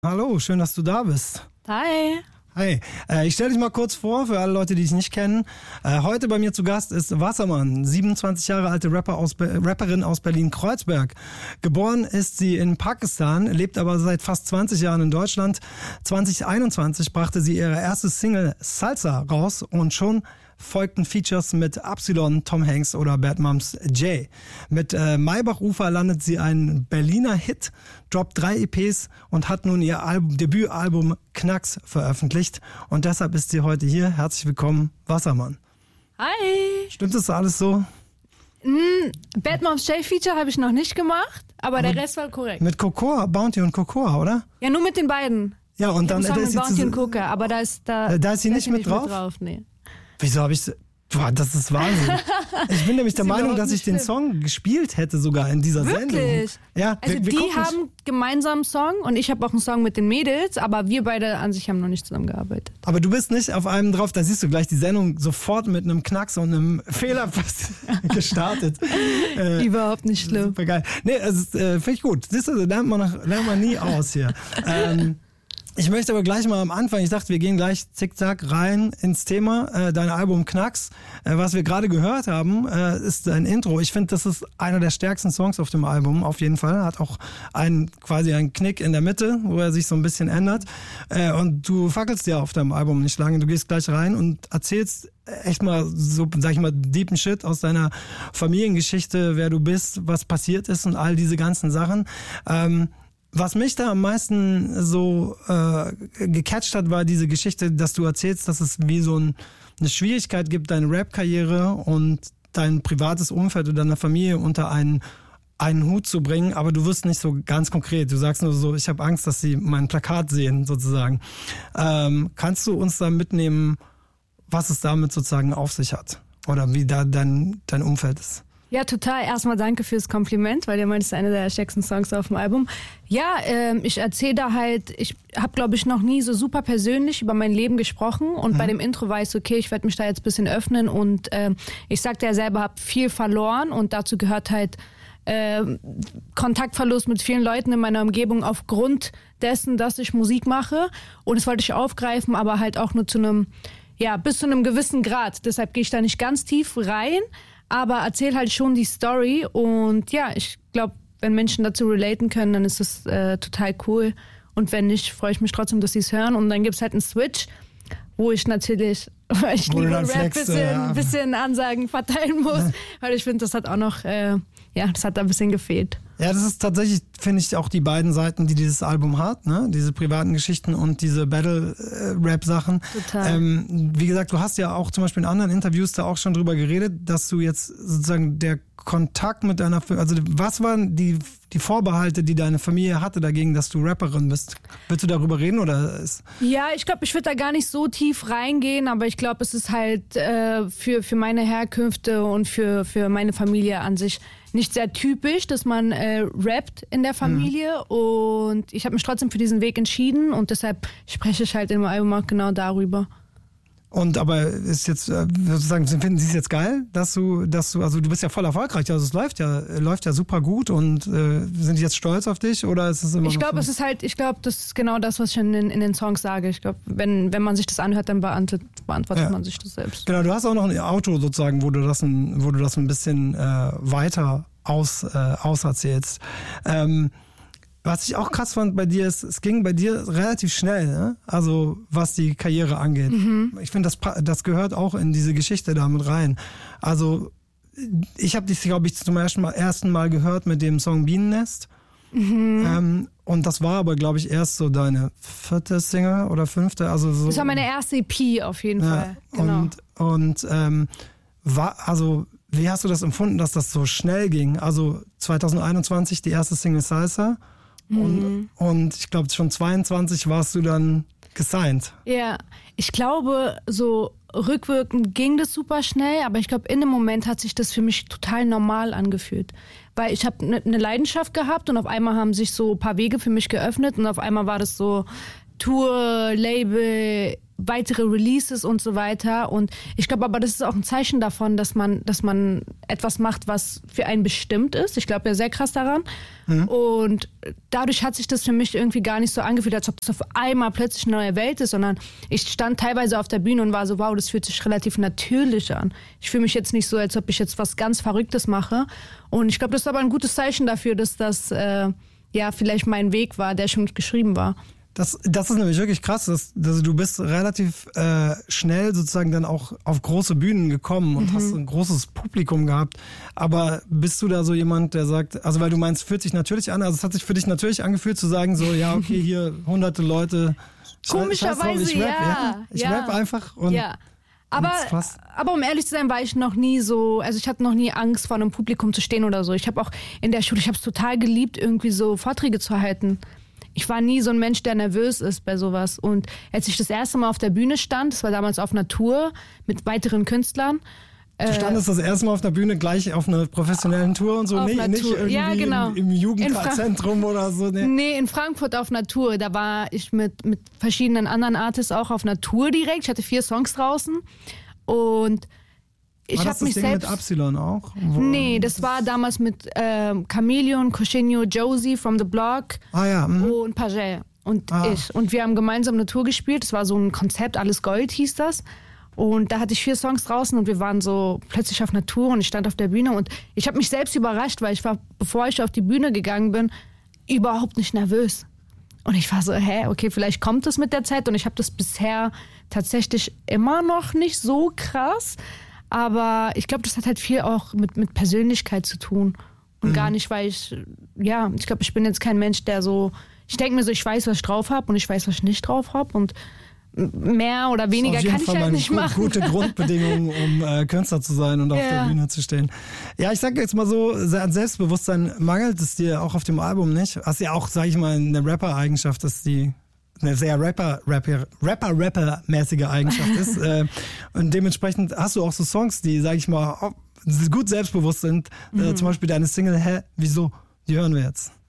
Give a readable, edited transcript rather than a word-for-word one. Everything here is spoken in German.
Hallo, schön, dass du da bist. Hi. Hi, ich stelle dich mal kurz vor, für alle Leute, die dich nicht kennen. Heute bei mir zu Gast ist Wassermann, 27 Jahre alte Rapperin aus Berlin-Kreuzberg. Geboren ist sie in Pakistan, lebt aber seit fast 20 Jahren in Deutschland. 2021 brachte sie ihre erste Single Salsa raus und schon folgten Features mit Epsilon, Tom Hanks oder Bad Moms J. Mit Maybach-Ufer landet sie ein Berliner Hit, droppt 3 EPs und hat nun ihr Debütalbum Knacks veröffentlicht. Und deshalb ist sie heute hier. Herzlich willkommen, Wassermann. Hi. Stimmt das alles so? Bad Moms J Feature habe ich noch nicht gemacht, aber der Rest war korrekt. Mit Cocoa, Bounty und Cocoa, oder? Ja, nur mit den beiden. Ja, und dann ist ist Bounty und Coca, aber da ist sie nicht mit drauf? Nee. Wieso habe ich... Boah, das ist Wahnsinn. Ich bin nämlich der Meinung, dass ich den Song gespielt hätte sogar in dieser Sendung. Wirklich? Ja, also die haben gemeinsam einen Song und ich habe auch einen Song mit den Mädels, aber wir beide an sich haben noch nicht zusammengearbeitet. Aber du bist nicht auf einem drauf, da siehst du gleich die Sendung sofort mit einem Knacks und einem Fehler gestartet. Überhaupt nicht schlimm. Super geil. Nee, finde ich gut. Siehst du, lernt man nie aus hier. Ich möchte aber gleich mal am Anfang, ich dachte, wir gehen gleich zickzack rein ins Thema, dein Album Knacks. Was wir gerade gehört haben, ist ein Intro. Ich finde, das ist einer der stärksten Songs auf dem Album, auf jeden Fall. Hat auch quasi einen Knick in der Mitte, wo er sich so ein bisschen ändert. Und du fackelst ja auf deinem Album nicht lange. Du gehst gleich rein und erzählst echt mal so, sag ich mal, deepen Shit aus deiner Familiengeschichte, wer du bist, was passiert ist und all diese ganzen Sachen. Was mich da am meisten so gecatcht hat, war diese Geschichte, dass du erzählst, dass es wie so eine Schwierigkeit gibt, deine Rap-Karriere und dein privates Umfeld oder deine Familie unter einen Hut zu bringen, aber du wirst nicht so ganz konkret. Du sagst nur so, ich habe Angst, dass sie mein Plakat sehen, sozusagen. Kannst du uns da mitnehmen, was es damit sozusagen auf sich hat? Oder wie da dein Umfeld ist? Ja, total. Erstmal danke fürs Kompliment, weil ihr meint, es ist einer der stärksten Songs auf dem Album. Ja, ich erzähle da halt, ich habe, glaube ich, noch nie so super persönlich über mein Leben gesprochen und bei dem Intro war ich okay, ich werde mich da jetzt ein bisschen öffnen und ich sagte ja selber, habe viel verloren und dazu gehört halt Kontaktverlust mit vielen Leuten in meiner Umgebung aufgrund dessen, dass ich Musik mache und das wollte ich aufgreifen, aber halt auch nur bis zu einem gewissen Grad. Deshalb gehe ich da nicht ganz tief rein, aber erzähl halt schon die Story und ja, ich glaube, wenn Menschen dazu relaten können, dann ist das total cool und wenn nicht, freue ich mich trotzdem, dass sie es hören und dann gibt es halt einen Switch, wo ich natürlich, weil ich liebe Rap, bisschen Ansagen verteilen muss, weil ich finde, das hat auch noch, das hat da ein bisschen gefehlt. Ja, das ist tatsächlich, finde ich, auch die beiden Seiten, die dieses Album hat, ne? Diese privaten Geschichten und diese Battle-Rap-Sachen. Total. Wie gesagt, du hast ja auch zum Beispiel in anderen Interviews da auch schon drüber geredet, dass du jetzt sozusagen der Kontakt mit deiner Familie, also was waren die Vorbehalte, die deine Familie hatte dagegen, dass du Rapperin bist? Willst du darüber reden oder ist... Ja, ich glaube, ich würde da gar nicht so tief reingehen, aber ich glaube, es ist halt für meine Herkünfte und für meine Familie an sich nicht sehr typisch, dass man rappt in der Familie und ich habe mich trotzdem für diesen Weg entschieden und deshalb spreche ich halt in meinem Album auch genau darüber. Und aber ist jetzt sozusagen, finden Sie es jetzt geil, dass du, also du bist ja voll erfolgreich, also es läuft ja super gut und sind die jetzt stolz auf dich oder ist es immer Ich glaube, das ist genau das, was ich in den Songs sage. Ich glaube, wenn man sich das anhört, dann beantwortet man sich das selbst. Genau, du hast auch noch ein Auto sozusagen, wo du das ein bisschen weiter auserzählst. Was ich auch krass fand bei dir ist, es ging bei dir relativ schnell, ne? Also was die Karriere angeht. Ich finde, das gehört auch in diese Geschichte da mit rein. Also ich habe dich, glaube ich, zum ersten Mal gehört mit dem Song Bienennest. Und das war aber, glaube ich, erst so deine 4. Single oder 5. Also so. Das war meine erste EP auf jeden Fall. Genau. Und wie hast du das empfunden, dass das so schnell ging? Also 2021 die erste Single Salsa. Und ich glaube, schon 22 warst du dann gesigned. Ja, ich glaube, so rückwirkend ging das super schnell, aber ich glaube, in dem Moment hat sich das für mich total normal angefühlt. Weil ich habe eine Leidenschaft gehabt und auf einmal haben sich so ein paar Wege für mich geöffnet und auf einmal war das so, Tour, Label, weitere Releases und so weiter. Und ich glaube aber, das ist auch ein Zeichen davon, dass man etwas macht, was für einen bestimmt ist. Ich glaube ja sehr krass daran. Und dadurch hat sich das für mich irgendwie gar nicht so angefühlt, als ob das auf einmal plötzlich eine neue Welt ist, sondern ich stand teilweise auf der Bühne und war so, wow, das fühlt sich relativ natürlich an. Ich fühle mich jetzt nicht so, als ob ich jetzt was ganz Verrücktes mache. Und ich glaube, das ist aber ein gutes Zeichen dafür, dass das vielleicht mein Weg war, der schon geschrieben war. Das ist nämlich wirklich krass, du bist relativ schnell sozusagen dann auch auf große Bühnen gekommen und hast ein großes Publikum gehabt. Aber bist du da so jemand, der sagt, also weil du meinst, fühlt sich natürlich an, also es hat sich für dich natürlich angefühlt zu sagen, so ja, okay, hier hunderte Leute. Komischerweise, ich rap einfach und... Ja. Aber um ehrlich zu sein, war ich noch nie so, also ich hatte noch nie Angst, vor einem Publikum zu stehen oder so. Ich habe auch in der Schule, ich habe es total geliebt, irgendwie so Vorträge zu halten. Ich war nie so ein Mensch, der nervös ist bei sowas. Und als ich das erste Mal auf der Bühne stand, das war damals auf einer Tour mit weiteren Künstlern. Du standest das erste Mal auf der Bühne gleich auf einer professionellen Tour und so? Nicht irgendwie ja, genau. im Jugendzentrum oder so? Nee, in Frankfurt auf einer Tour. Da war ich mit verschiedenen anderen Artists auch auf einer Tour direkt. Ich hatte 4 Songs draußen und ich habe mich Ding selbst... mit Epsilon auch? Nee, das war damals mit Chameleon, Coshenio, Josie from the Block und Pagel und ich. Und wir haben gemeinsam eine Tour gespielt. Das war so ein Konzept, Alles Gold hieß das. Und da hatte ich 4 Songs draußen und wir waren so plötzlich auf einer Tour und ich stand auf der Bühne und ich habe mich selbst überrascht, weil ich war, bevor ich auf die Bühne gegangen bin, überhaupt nicht nervös. Und ich war so, okay, vielleicht kommt es mit der Zeit und ich habe das bisher tatsächlich immer noch nicht so krass. Aber ich glaube, das hat halt viel auch mit Persönlichkeit zu tun. Und gar nicht, weil ich glaube, ich bin jetzt kein Mensch, der so, ich denke mir so, ich weiß, was ich drauf habe und ich weiß, was ich nicht drauf habe. Und mehr oder weniger kann ich halt nicht machen. Gute Grundbedingungen, um Künstler zu sein und auf der Bühne zu stehen. Ja, ich sag jetzt mal so, an Selbstbewusstsein mangelt es dir auch auf dem Album nicht. Hast ja auch, sag ich mal, eine Rapper-Eigenschaft, dass die eine sehr Rapper-mäßige Eigenschaft ist. Und dementsprechend hast du auch so Songs, die, sag ich mal, gut selbstbewusst sind. Zum Beispiel deine Single, Wieso? Die hören wir jetzt.